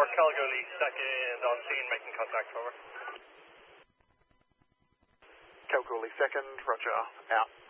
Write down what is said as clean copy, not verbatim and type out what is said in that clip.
Calgary second on scene, making contact, over. Calgary second, roger, out.